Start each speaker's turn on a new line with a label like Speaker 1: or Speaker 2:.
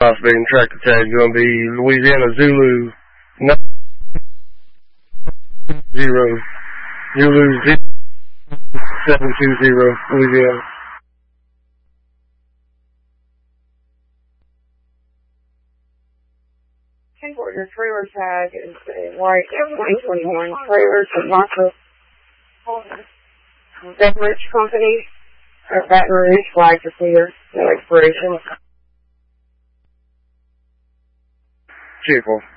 Speaker 1: Being tractor tag going to be Louisiana Zulu 0 Zulu 720 Louisiana.
Speaker 2: Your trailer tag is a white 2021 trailer to Marco Beverage Company at Baton Rouge, flag to clear, no expiration.
Speaker 1: Cheerful.